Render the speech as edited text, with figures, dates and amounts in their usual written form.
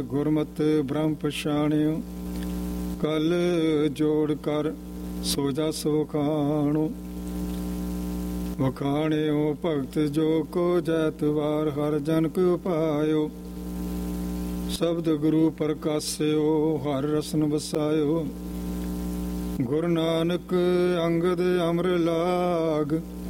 ਗੁਰਮਤਿ ਬ੍ਰਹਮ ਪਛਾਣਿਓ, ਕਲ ਜੋੜ ਕਰ ਸੋ ਜਸ ਵਖਾਣੋ। ਵਖਾਣਿਓ ਭਗਤ ਜੋ ਕੋ ਜੈਤ ਵਾਰ, ਹਰ ਜਨ ਕੋ ਪਾਇਓ। ਸ਼ਬਦ ਗੁਰੂ ਪ੍ਰਕਾਸਿਓ, ਹਰ ਰਸਨ ਵਸਾਇਓ। ਗੁਰੂ ਨਾਨਕ ਅੰਗਦ ਅਮਰ ਲਾਗ,